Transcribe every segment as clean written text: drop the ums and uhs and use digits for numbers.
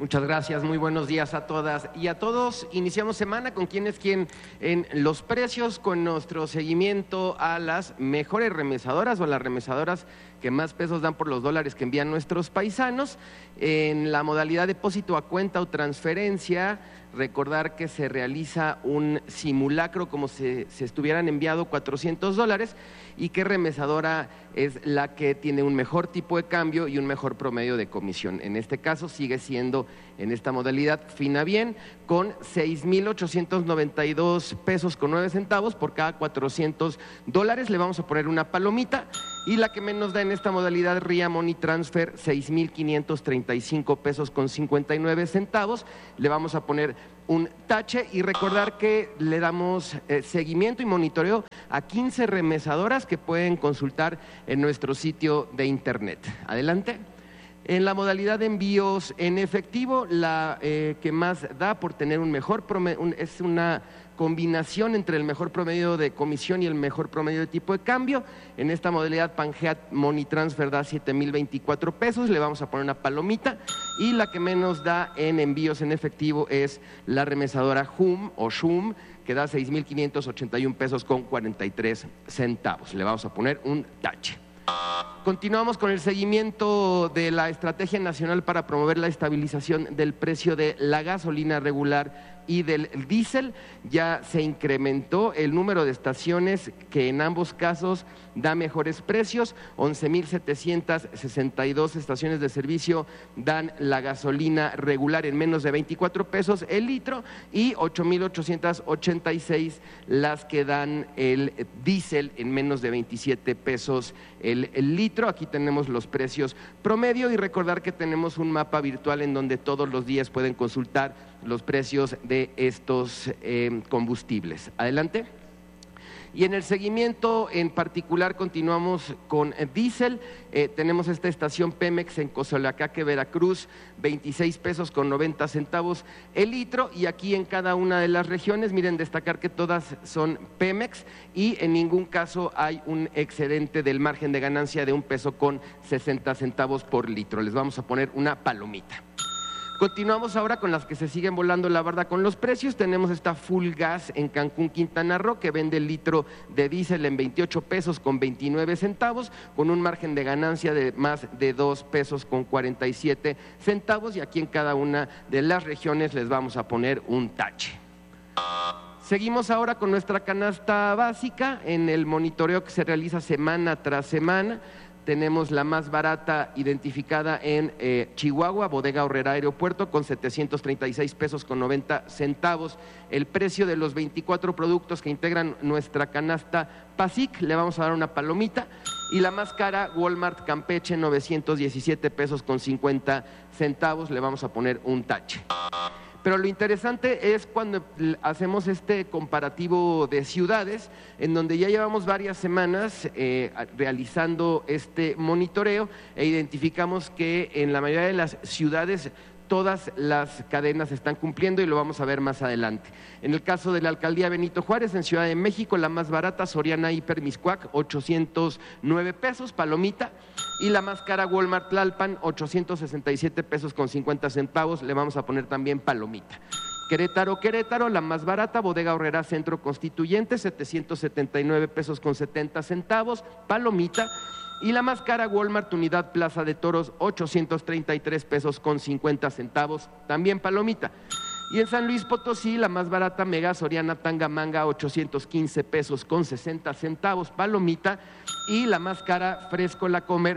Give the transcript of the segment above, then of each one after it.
Muchas gracias, muy buenos días a todas y a todos. Iniciamos semana con quién es quién en los precios, con nuestro seguimiento a las mejores remesadoras o las remesadoras que más pesos dan por los dólares que envían nuestros paisanos. En la modalidad depósito a cuenta o transferencia, recordar que se realiza un simulacro como si se estuvieran enviando $400 y qué remesadora es la que tiene un mejor tipo de cambio y un mejor promedio de comisión. En este caso sigue siendo en esta modalidad Finabien con 6,892 pesos con 9 centavos por cada $400. Le vamos a poner una palomita. Y la que menos da en esta modalidad, RIA Money Transfer, 6,535 pesos con 59 centavos. Le vamos a poner un tache y recordar que le damos seguimiento y monitoreo a 15 remesadoras que pueden consultar en nuestro sitio de internet. Adelante. En la modalidad de envíos en efectivo, la que más da por tener un mejor promedio, es una combinación entre el mejor promedio de comisión y el mejor promedio de tipo de cambio. En esta modalidad Pangeat Money Transfer da 7,024 pesos, le vamos a poner una palomita. Y la que menos da en envíos en efectivo es la remesadora HUM o SHUM, que da 6,581 pesos con 43 centavos. Le vamos a poner un tache. Continuamos con el seguimiento de la Estrategia Nacional para promover la estabilización del precio de la gasolina regular y del diésel. Ya se incrementó el número de estaciones que en ambos casos da mejores precios. 11,762 estaciones de servicio dan la gasolina regular en menos de 24 pesos el litro y 8,886 las que dan el diésel en menos de 27 pesos el litro. Aquí tenemos los precios promedio y recordar que tenemos un mapa virtual en donde todos los días pueden consultar los precios de estos combustibles. Adelante. Y en el seguimiento en particular continuamos con diésel. Tenemos esta estación Pemex en Cozoleacaque, Veracruz, 26 pesos con 90 centavos el litro. Y aquí en cada una de las regiones, miren, destacar que todas son Pemex y en ningún caso hay un excedente del margen de ganancia de 1 peso con 60 centavos por litro. Les vamos a poner una palomita. Continuamos ahora con las que se siguen volando la barda con los precios. Tenemos esta Full Gas en Cancún, Quintana Roo, que vende el litro de diésel en 28 pesos con 29 centavos, con un margen de ganancia de más de 2 pesos con 47 centavos. Y aquí en cada una de las regiones les vamos a poner un tache. Seguimos ahora con nuestra canasta básica en el monitoreo que se realiza semana tras semana. Tenemos la más barata identificada en Chihuahua, Bodega Aurrera Aeropuerto, con 736 pesos con 90 centavos. El precio de los 24 productos que integran nuestra canasta PASIC, le vamos a dar una palomita. Y la más cara, Walmart Campeche, 917 pesos con 50 centavos, le vamos a poner un tache. Pero lo interesante es cuando hacemos este comparativo de ciudades, en donde ya llevamos varias semanas realizando este monitoreo e identificamos que en la mayoría de las ciudades todas las cadenas están cumpliendo y lo vamos a ver más adelante. En el caso de la Alcaldía Benito Juárez, en Ciudad de México, la más barata, Soriana Hiper Miscuac, 809 pesos, palomita. Y la más cara, Walmart Tlalpan, 867 pesos con 50 centavos, le vamos a poner también palomita. Querétaro, la más barata, Bodega Aurrera Centro Constituyente, 779 pesos con 70 centavos, palomita. Y la más cara, Walmart Unidad Plaza de Toros, 833 pesos con 50 centavos, también palomita. Y en San Luis Potosí, la más barata, Mega Soriana Tangamanga, 815 pesos con 60 centavos, palomita. Y la más cara, Fresco La Comer,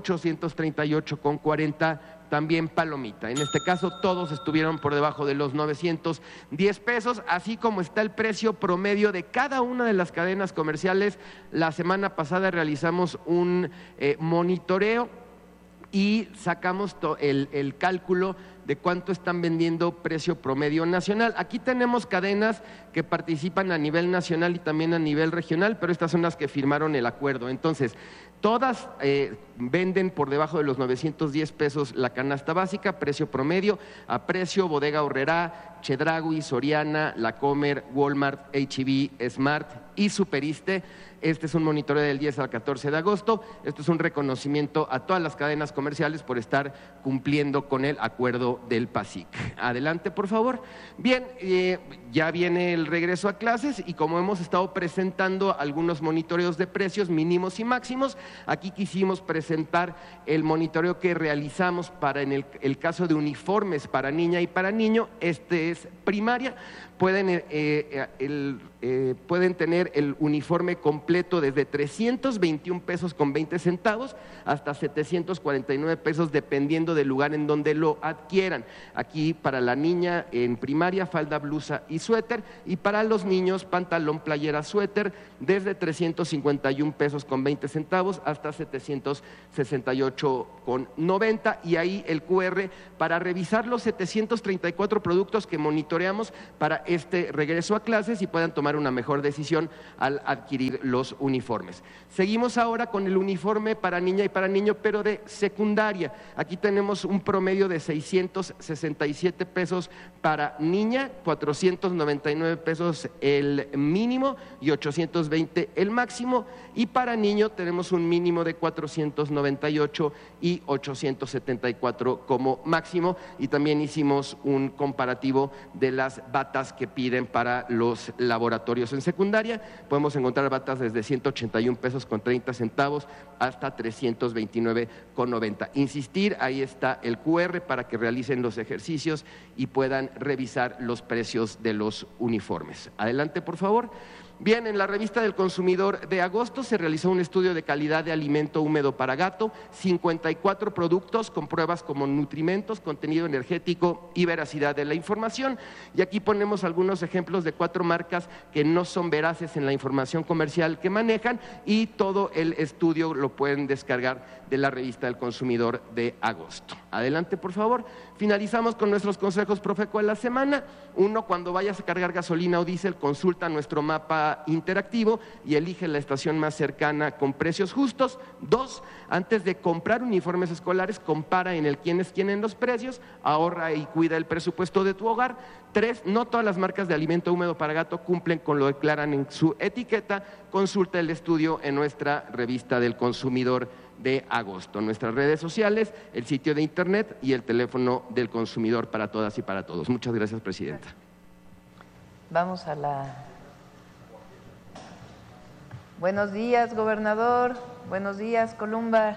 838 con 40, también palomita. En este caso todos estuvieron por debajo de los 910 pesos, así como está el precio promedio de cada una de las cadenas comerciales. La semana pasada realizamos un monitoreo y sacamos el cálculo de cuánto están vendiendo precio promedio nacional. Aquí tenemos cadenas que participan a nivel nacional y también a nivel regional, pero estas son las que firmaron el acuerdo. Entonces, todas venden por debajo de los 910 pesos la canasta básica, precio promedio. A precio, Bodega Aurrera, Chedraui, Soriana, La Comer, Walmart, H-E-B, Smart y Superiste. Este es un monitoreo del 10 al 14 de agosto. Esto es un reconocimiento a todas las cadenas comerciales por estar cumpliendo con el acuerdo modelo del PASIC. Adelante, por favor. Bien, ya viene el regreso a clases y como hemos estado presentando algunos monitoreos de precios mínimos y máximos, aquí quisimos presentar el monitoreo que realizamos para en el caso de uniformes para niña y para niño. Este es primaria. Pueden tener el uniforme completo desde 321 pesos con 20 centavos hasta 749 pesos dependiendo del lugar en donde lo adquieran. Aquí para la niña en primaria, falda, blusa y suéter, y para los niños pantalón, playera, suéter desde 351 pesos con 20 centavos hasta 768 con 90, y ahí el QR para revisar los 734 productos que monitoreamos para este regreso a clases y puedan tomar una mejor decisión al adquirir los uniformes. Seguimos ahora con el uniforme para niña y para niño, pero de secundaria. Aquí tenemos un promedio de 667 pesos para niña, 499 pesos el mínimo y 820 el máximo, y para niño tenemos un mínimo de 498 y 874 como máximo, y también hicimos un comparativo de las batas que piden para los laboratorios en secundaria. Podemos encontrar batas desde 181 pesos con 30 centavos hasta 329 con 90. Insistir, ahí está el QR para que realicen los ejercicios y puedan revisar los precios de los uniformes. Adelante, por favor. Bien, en la revista del consumidor de agosto se realizó un estudio de calidad de alimento húmedo para gato, 54 productos con pruebas como nutrimentos, contenido energético y veracidad de la información. Y aquí ponemos algunos ejemplos de 4 marcas que no son veraces en la información comercial que manejan, y todo el estudio lo pueden descargar de la revista del consumidor de agosto. Adelante, por favor. Finalizamos con nuestros consejos Profeco de la semana. 1, cuando vayas a cargar gasolina o diésel, consulta nuestro mapa interactivo y elige la estación más cercana con precios justos. 2, antes de comprar uniformes escolares, compara en el quién es quién en los precios, ahorra y cuida el presupuesto de tu hogar. 3, no todas las marcas de alimento húmedo para gato cumplen con lo que declaran en su etiqueta. Consulta el estudio en nuestra revista del consumidor de agosto, nuestras redes sociales, el sitio de internet y el teléfono del consumidor para todas y para todos. Muchas gracias, presidenta. Vamos a la... Buenos días, gobernador. Buenos días, Columba.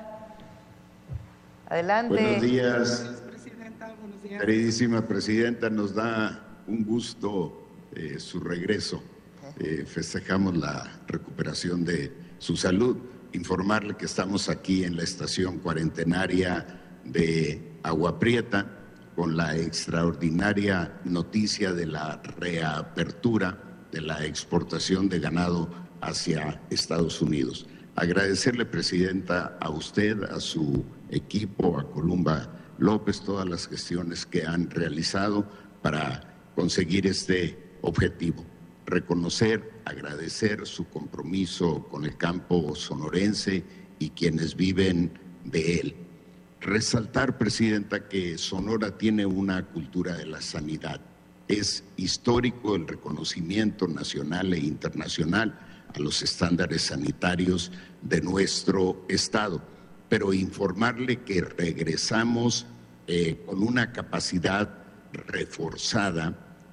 Adelante. Buenos días, queridísima presidenta. Nos da un gusto su regreso. Festejamos la recuperación de su salud. Informarle que estamos aquí en la estación cuarentenaria de Agua Prieta con la extraordinaria noticia de la reapertura de la exportación de ganado hacia Estados Unidos. Agradecerle, presidenta, a usted, a su equipo, a Columba López, todas las gestiones que han realizado para conseguir este objetivo. Reconocer, agradecer su compromiso con el campo sonorense y quienes viven de él. Resaltar, presidenta, que Sonora tiene una cultura de la sanidad. Es histórico el reconocimiento nacional e internacional a los estándares sanitarios de nuestro estado, pero informarle que regresamos con una capacidad reforzada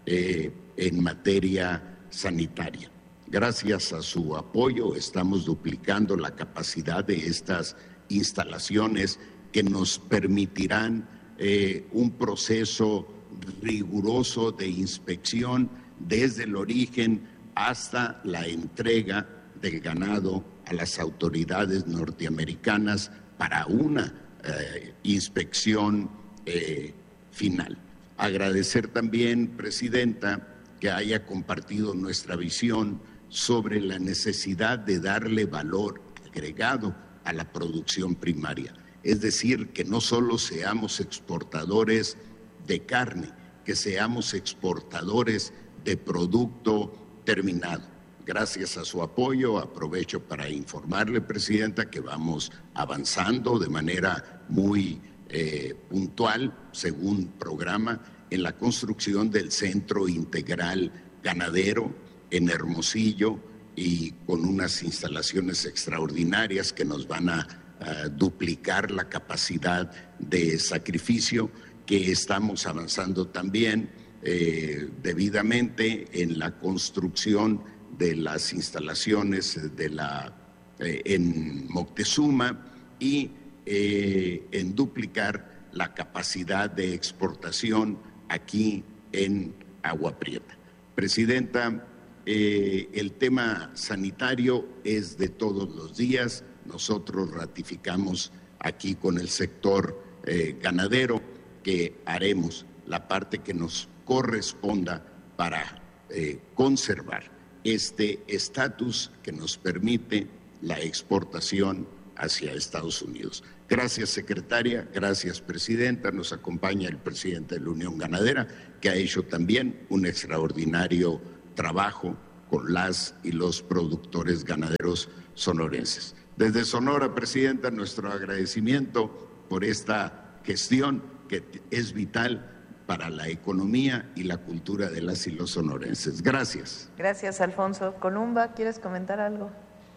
en materia sanitaria. Gracias a su apoyo estamos duplicando la capacidad de estas instalaciones que nos permitirán un proceso riguroso de inspección desde el origen hasta la entrega del ganado a las autoridades norteamericanas para una inspección final. Agradecer también, presidenta, que haya compartido nuestra visión sobre la necesidad de darle valor agregado a la producción primaria. Es decir, que no solo seamos exportadores de carne, que seamos exportadores de producto terminado. Gracias a su apoyo, aprovecho para informarle, presidenta, que vamos avanzando de manera muy puntual, según programa, en la construcción del Centro Integral Ganadero en Hermosillo, y con unas instalaciones extraordinarias que nos van a duplicar la capacidad de sacrificio, que estamos avanzando también debidamente en la construcción de las instalaciones en Moctezuma y en duplicar la capacidad de exportación aquí en Agua Prieta. Presidenta, el tema sanitario es de todos los días. Nosotros ratificamos aquí con el sector ganadero que haremos la parte que nos corresponda para conservar este estatus que nos permite la exportación hacia Estados Unidos. Gracias, secretaria. Gracias, presidenta. Nos acompaña el presidente de la Unión Ganadera, que ha hecho también un extraordinario trabajo con las y los productores ganaderos sonorenses. Desde Sonora, presidenta, nuestro agradecimiento por esta gestión que es vital para la economía y la cultura de las y los sonorenses. Gracias. Gracias, Alfonso. Columba, ¿quieres comentar algo?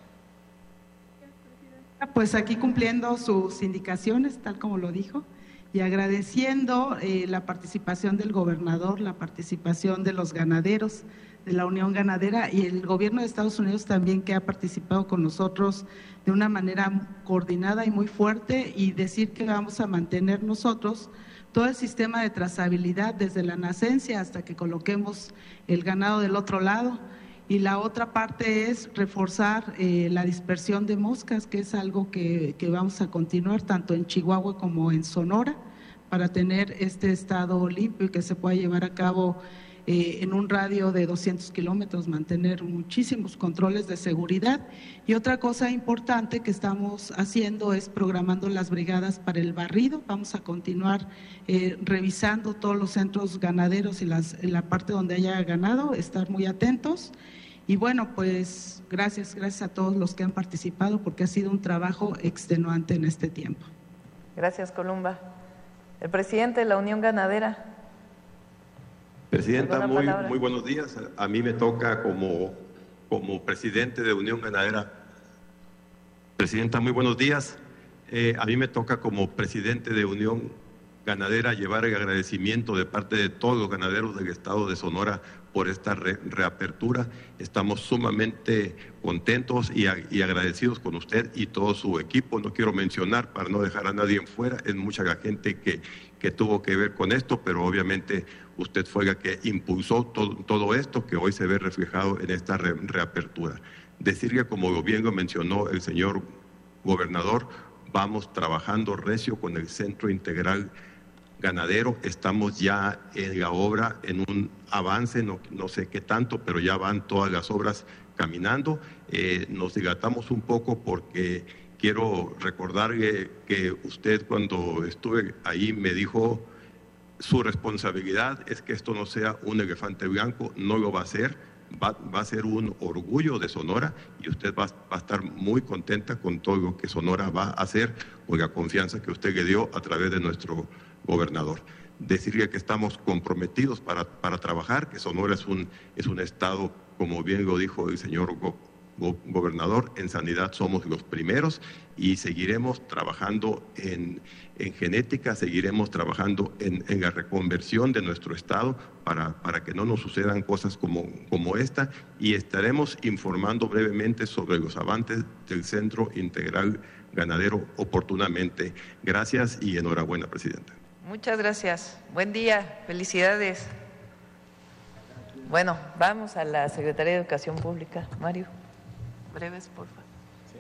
Pues aquí cumpliendo sus indicaciones, tal como lo dijo, y agradeciendo la participación del gobernador, la participación de los ganaderos, de la Unión Ganadera y el gobierno de Estados Unidos también, que ha participado con nosotros de una manera coordinada y muy fuerte, y decir que vamos a mantener nosotros todo el sistema de trazabilidad desde la nacencia hasta que coloquemos el ganado del otro lado. Y la otra parte es reforzar la dispersión de moscas, que es algo que vamos a continuar tanto en Chihuahua como en Sonora, para tener este estado limpio y que se pueda llevar a cabo en un radio de 200 kilómetros, mantener muchísimos controles de seguridad. Y otra cosa importante que estamos haciendo es programando las brigadas para el barrido. Vamos a continuar revisando todos los centros ganaderos y la parte donde haya ganado, estar muy atentos. Y bueno, pues gracias a todos los que han participado, porque ha sido un trabajo extenuante en este tiempo. Gracias, Columba. El presidente de la Unión Ganadera. Presidenta, muy buenos días. A mí me toca como presidente de Unión Ganadera. Presidenta, muy buenos días. A mí me toca como presidente de Unión Ganadera llevar el agradecimiento de parte de todos los ganaderos del estado de Sonora por esta reapertura. Estamos sumamente contentos y agradecidos con usted y todo su equipo. No quiero mencionar para no dejar a nadie en fuera, es mucha la gente que tuvo que ver con esto, pero obviamente usted fue la que impulsó todo esto que hoy se ve reflejado en esta reapertura. Decir que, como bien lo mencionó el señor gobernador, vamos trabajando recio con el Centro Integral Ganadero. Estamos ya en la obra, en un avance, no sé qué tanto, pero ya van todas las obras caminando. Nos dilatamos un poco porque quiero recordarle que usted, cuando estuve ahí, me dijo: su responsabilidad es que esto no sea un elefante blanco. No lo va a ser, va a ser un orgullo de Sonora, y usted va a estar muy contenta con todo lo que Sonora va a hacer, por la confianza que usted le dio a través de nuestro gobernador. Decirle que estamos comprometidos para trabajar, que Sonora es un estado, como bien lo dijo el señor gobernador, en sanidad somos los primeros, y seguiremos trabajando en genética, seguiremos trabajando en la reconversión de nuestro estado para que no nos sucedan cosas como esta, y estaremos informando brevemente sobre los avances del Centro Integral Ganadero oportunamente. Gracias y enhorabuena, presidenta. Muchas gracias. Buen día. Felicidades. Bueno, vamos a la Secretaría de Educación Pública. Mario, breves, por favor.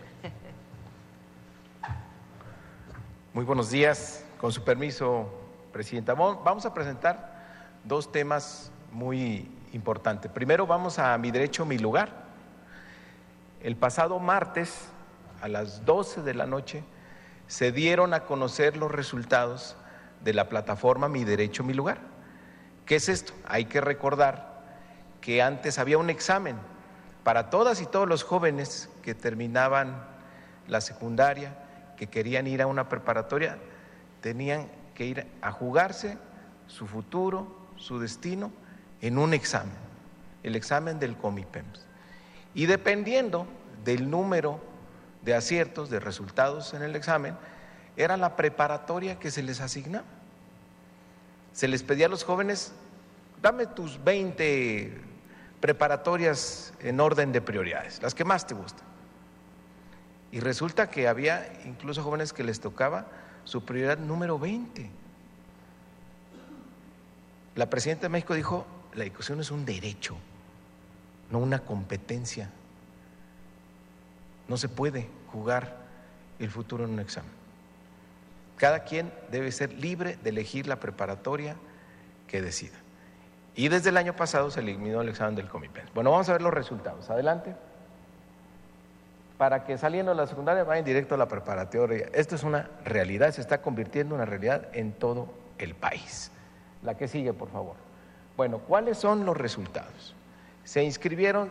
Muy buenos días. Con su permiso, presidenta, vamos a presentar dos temas muy importantes. Primero, vamos a Mi Derecho, Mi Lugar. El pasado martes, a las 12 de la noche, se dieron a conocer los resultados de la plataforma Mi Derecho, Mi Lugar. ¿Qué es esto? Hay que recordar que antes había un examen para todas y todos los jóvenes que terminaban la secundaria, que querían ir a una preparatoria, tenían que ir a jugarse su futuro, su destino, en un examen, el examen del Comipems. Y dependiendo del número de aciertos, de resultados en el examen, era la preparatoria que se les asignaba. se les pedía a los jóvenes, dame tus 20 preparatorias en orden de prioridades, las que más te gustan. Y resulta que había incluso jóvenes que les tocaba su prioridad número 20. La presidenta de México dijo, la educación es un derecho, no una competencia. No se puede jugar el futuro en un examen. Cada quien debe ser libre de elegir la preparatoria que decida. Y desde el año pasado se eliminó el examen del Comipems. Bueno, vamos a ver los resultados. Adelante. Para que saliendo de la secundaria vayan directo a la preparatoria. Esto es una realidad, se está convirtiendo en una realidad en todo el país. La que sigue, por favor. Bueno, ¿cuáles son los resultados? Se inscribieron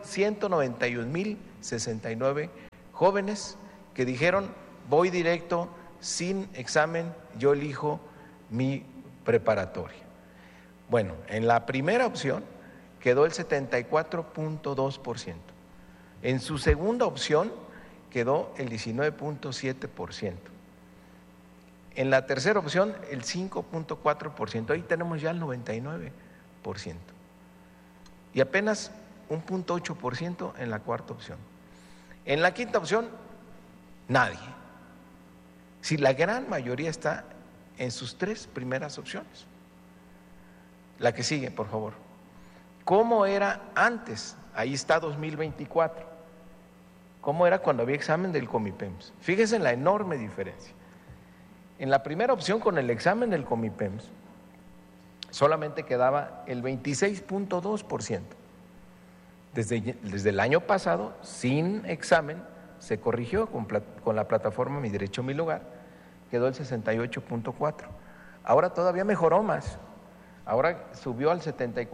191,069 jóvenes que dijeron, voy directo, sin examen, yo elijo mi preparatoria. Bueno, en la primera opción quedó el 74.2%. En su segunda opción quedó el 19.7%. En la tercera opción, el 5.4%. Ahí tenemos ya el 99%. Y apenas un 0.8% en la cuarta opción. En la quinta opción, nadie. Si la gran mayoría está en sus tres primeras opciones. La que sigue, por favor. ¿Cómo era antes? Ahí está 2024. ¿Cómo era cuando había examen del Comipems? Fíjense en la enorme diferencia. En la primera opción, con el examen del Comipems, solamente quedaba el 26.2%. Desde el año pasado, sin examen, se corrigió con la plataforma Mi Derecho, Mi Lugar, quedó el 68.4%. Ahora todavía mejoró más. Ahora subió al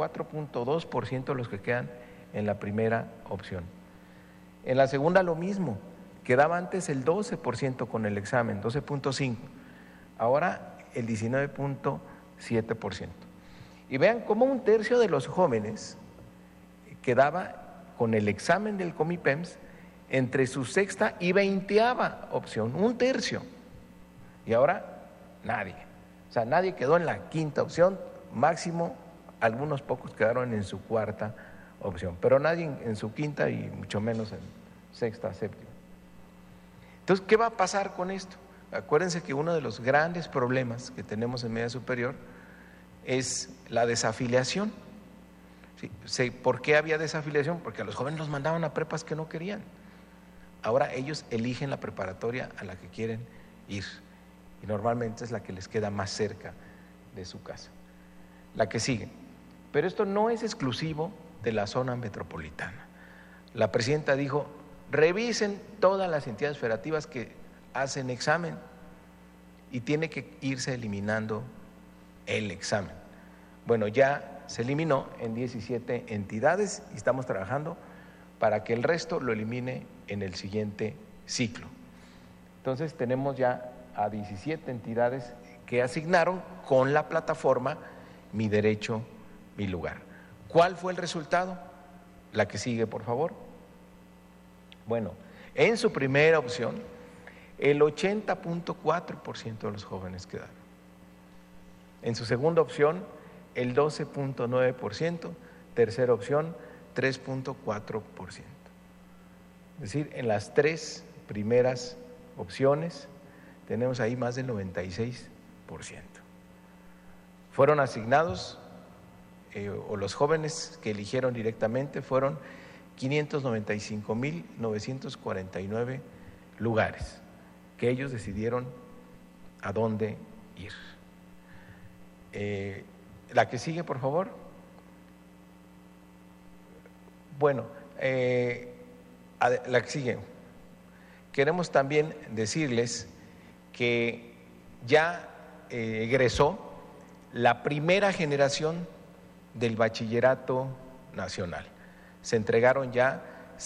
74.2% los que quedan en la primera opción. En la segunda lo mismo, quedaba antes el 12% con el examen, 12.5%. Ahora el 19.7%. Y vean cómo un tercio de los jóvenes quedaba con el examen del Comipems entre su sexta y 20ª opción, un tercio. Y ahora nadie. O sea, nadie quedó en la quinta opción, máximo algunos pocos quedaron en su cuarta opción, pero nadie en su quinta y mucho menos en sexta, séptima. Entonces, ¿qué va a pasar con esto? Acuérdense que uno de los grandes problemas que tenemos en media superior es la desafiliación. ¿Sí? ¿Por qué había desafiliación? Porque a los jóvenes los mandaban a prepas que no querían. Ahora ellos eligen la preparatoria a la que quieren ir y normalmente es la que les queda más cerca de su casa. La que sigue. Pero esto no es exclusivo de la zona metropolitana. La presidenta dijo, revisen todas las entidades federativas que hacen examen y tiene que irse eliminando el examen. Bueno, ya se eliminó en 17 entidades y estamos trabajando para que el resto lo elimine en el siguiente ciclo. Entonces tenemos ya a 17 entidades que asignaron con la plataforma Mi Derecho, Mi Lugar. ¿Cuál fue el resultado? La que sigue, por favor. Bueno, en su primera opción, el 80.4% de los jóvenes quedaron. En su segunda opción, el 12.9%, tercera opción, 3.4%. Es decir, en las tres primeras opciones tenemos ahí más del 96%. Fueron asignados, o los jóvenes que eligieron directamente fueron 595,949 lugares que ellos decidieron a dónde ir. La que sigue, por favor. Bueno, la que sigue. Queremos también decirles que ya egresó la primera generación del bachillerato nacional. Se entregaron ya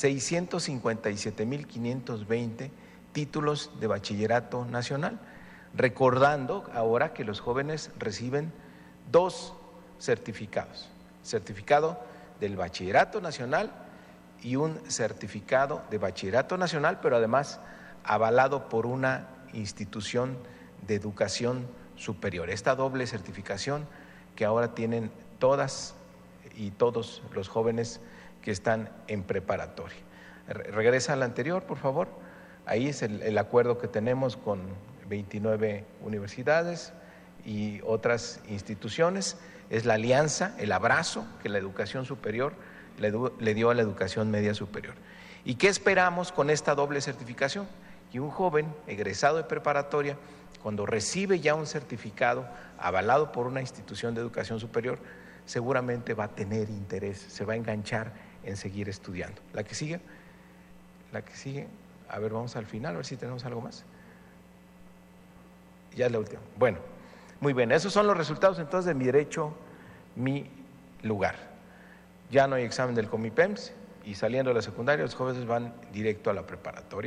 657,520 títulos de bachillerato nacional, recordando ahora que los jóvenes reciben 2 certificados, certificado del bachillerato nacional y un certificado de bachillerato nacional, pero además avalado por una institución de educación superior. Esta doble certificación que ahora tienen todas y todos los jóvenes que están en preparatoria. Regresa al anterior, por favor. Ahí es el acuerdo que tenemos con 29 universidades y otras instituciones. Es la alianza, el abrazo que la educación superior le dio a la educación media superior. ¿Y qué esperamos con esta doble certificación? Que un joven egresado de preparatoria, cuando recibe ya un certificado avalado por una institución de educación superior, seguramente va a tener interés, se va a enganchar en seguir estudiando. La que sigue, a ver, vamos al final, a ver si tenemos algo más. Ya es la última. Bueno, muy bien, esos son los resultados entonces de Mi Derecho, Mi Lugar. Ya no hay examen del Comipems y saliendo de la secundaria los jóvenes van directo a la preparatoria.